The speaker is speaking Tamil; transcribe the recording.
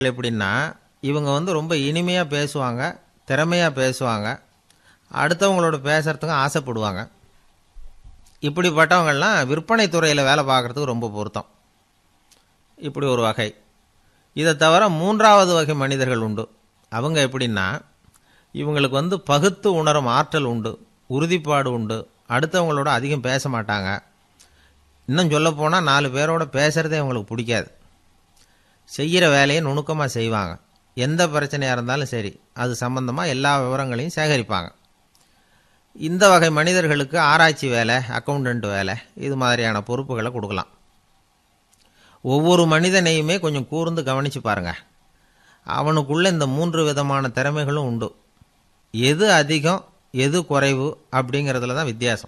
எப்படின்னா, இவங்க ரொம்ப இனிமையா பேசுவாங்க, திறமையா பேசுவாங்க, அடுத்தவங்களோட பேசுறதுக்கும் ஆசைப்படுவாங்க. இப்படிப்பட்டவங்கள்லாம் விற்பனை துறையில் வேலை பார்க்கறதுக்கு ரொம்ப பொருத்தம். இப்படி ஒரு வகை. இதை தவிர 3வது வகை மனிதர்கள் உண்டு. அவங்க எப்படின்னா, இவங்களுக்கு பகுத்து உணரும் ஆற்றல் உண்டு, உறுதிப்பாடு உண்டு, அடுத்தவங்களோட அதிகம் பேச மாட்டாங்க. இன்னும் சொல்லப்போனால் 4 பேரோட பேசுகிறதே அவங்களுக்கு பிடிக்காது. செய்கிற வேலையை நுணுக்கமாக செய்வாங்க. எந்த பிரச்சனையாக இருந்தாலும் சரி, அது சம்பந்தமாக எல்லா விவரங்களையும் சேகரிப்பாங்க. இந்த வகை மனிதர்களுக்கு ஆராய்ச்சி வேலை, அக்கௌண்டன்ட் வேலை, இது மாதிரியான பொறுப்புகளை கொடுக்கலாம். ஒவ்வொரு மனிதனையுமே கொஞ்சம் கூர்ந்து கவனித்து பாருங்க. அவனுக்குள்ள இந்த 3 விதமான திறமைகளும் உண்டு. எது அதிகம் எது குறைவு அப்படிங்கிறதுல தான் வித்தியாசம்.